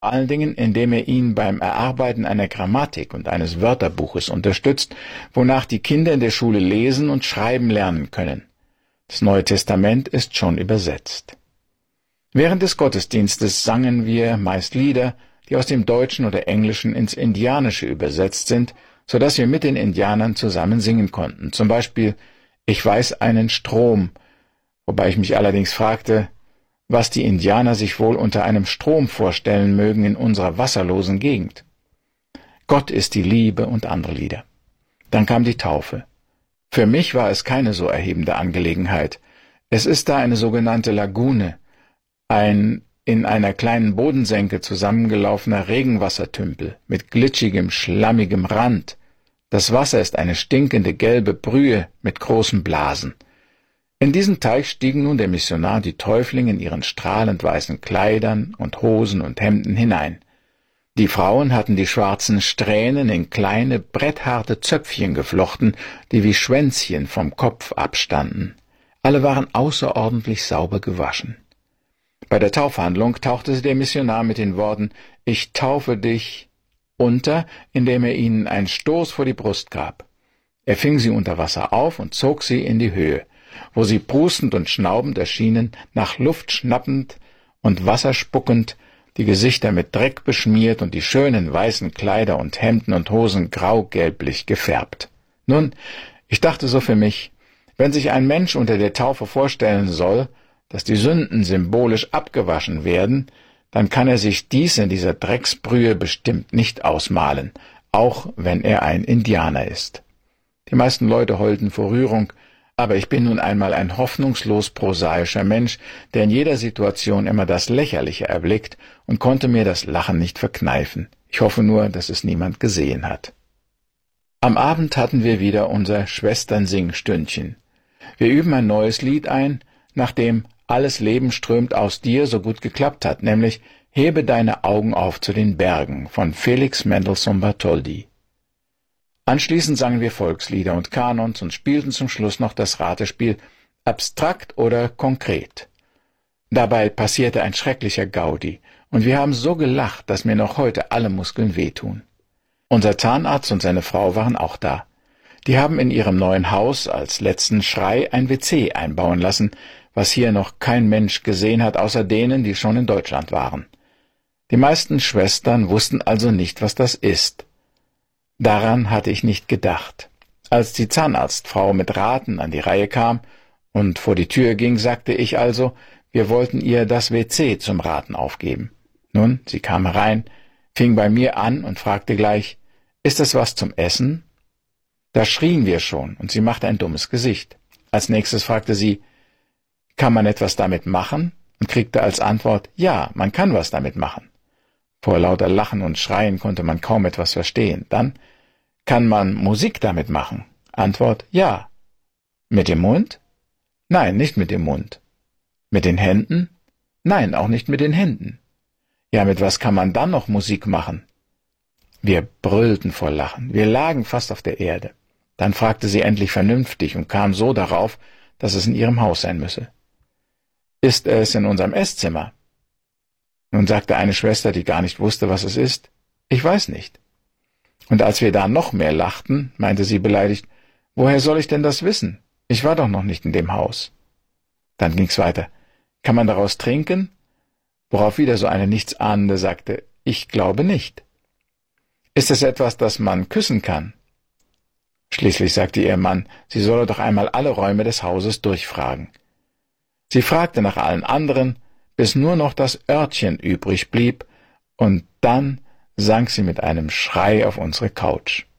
vor allen Dingen, indem er ihn beim Erarbeiten einer Grammatik und eines Wörterbuches unterstützt, wonach die Kinder in der Schule lesen und schreiben lernen können. Das Neue Testament ist schon übersetzt. Während des Gottesdienstes sangen wir meist Lieder, die aus dem Deutschen oder Englischen ins Indianische übersetzt sind, so dass wir mit den Indianern zusammen singen konnten. Zum Beispiel »Ich weiß einen Strom«, wobei ich mich allerdings fragte, was die Indianer sich wohl unter einem Strom vorstellen mögen in unserer wasserlosen Gegend. »Gott ist die Liebe« und andere Lieder. Dann kam die Taufe. Für mich war es keine so erhebende Angelegenheit. Es ist da eine sogenannte Lagune, ein in einer kleinen Bodensenke zusammengelaufener Regenwassertümpel mit glitschigem, schlammigem Rand. Das Wasser ist eine stinkende gelbe Brühe mit großen Blasen. In diesen Teich stiegen nun der Missionar, die Täuflinge in ihren strahlend weißen Kleidern und Hosen und Hemden hinein. Die Frauen hatten die schwarzen Strähnen in kleine, brettharte Zöpfchen geflochten, die wie Schwänzchen vom Kopf abstanden. Alle waren außerordentlich sauber gewaschen. Bei der Taufhandlung tauchte der Missionar mit den Worten »Ich taufe dich« unter, indem er ihnen einen Stoß vor die Brust gab. Er fing sie unter Wasser auf und zog sie in die Höhe, wo sie prustend und schnaubend erschienen, nach Luft schnappend und wasserspuckend, die Gesichter mit Dreck beschmiert und die schönen weißen Kleider und Hemden und Hosen grau-gelblich gefärbt. Nun, ich dachte so für mich, wenn sich ein Mensch unter der Taufe vorstellen soll, dass die Sünden symbolisch abgewaschen werden, dann kann er sich dies in dieser Drecksbrühe bestimmt nicht ausmalen, auch wenn er ein Indianer ist. Die meisten Leute heulten vor Rührung, aber ich bin nun einmal ein hoffnungslos prosaischer Mensch, der in jeder Situation immer das Lächerliche erblickt und konnte mir das Lachen nicht verkneifen. Ich hoffe nur, dass es niemand gesehen hat. Am Abend hatten wir wieder unser Schwestern-Singstündchen. Wir üben ein neues Lied ein, nachdem »Alles Leben strömt aus dir« so gut geklappt hat, nämlich »Hebe deine Augen auf zu den Bergen« von Felix Mendelssohn Bartholdy. Anschließend sangen wir Volkslieder und Kanons und spielten zum Schluss noch das Ratespiel »Abstrakt oder konkret«. Dabei passierte ein schrecklicher Gaudi, und wir haben so gelacht, dass mir noch heute alle Muskeln wehtun. Unser Zahnarzt und seine Frau waren auch da. Die haben in ihrem neuen Haus als letzten Schrei ein WC einbauen lassen, was hier noch kein Mensch gesehen hat, außer denen, die schon in Deutschland waren. Die meisten Schwestern wussten also nicht, was das ist. Daran hatte ich nicht gedacht. Als die Zahnarztfrau mit Raten an die Reihe kam und vor die Tür ging, sagte ich also, wir wollten ihr das WC zum Raten aufgeben. Nun, sie kam herein, fing bei mir an und fragte gleich, »Ist das was zum Essen?« Da schrien wir schon, und sie machte ein dummes Gesicht. Als nächstes fragte sie, »Kann man etwas damit machen?« und kriegte als Antwort, »Ja, man kann was damit machen.« Vor lauter Lachen und Schreien konnte man kaum etwas verstehen. Dann, »Kann man Musik damit machen?« Antwort, »Ja.« »Mit dem Mund?« »Nein, nicht mit dem Mund.« »Mit den Händen?« »Nein, auch nicht mit den Händen.« »Ja, mit was kann man dann noch Musik machen?« Wir brüllten vor Lachen. Wir lagen fast auf der Erde. Dann fragte sie endlich vernünftig und kam so darauf, dass es in ihrem Haus sein müsse. »Ist es in unserem Esszimmer?« Nun sagte eine Schwester, die gar nicht wusste, was es ist, »Ich weiß nicht.« Und als wir da noch mehr lachten, meinte sie beleidigt, »Woher soll ich denn das wissen? Ich war doch noch nicht in dem Haus.« Dann ging's weiter. »Kann man daraus trinken?« Worauf wieder so eine Nichtsahnende sagte, »Ich glaube nicht.« »Ist es etwas, das man küssen kann?« Schließlich sagte ihr Mann, sie solle doch einmal alle Räume des Hauses durchfragen. Sie fragte nach allen anderen, bis nur noch das Örtchen übrig blieb, und dann sank sie mit einem Schrei auf unsere Couch.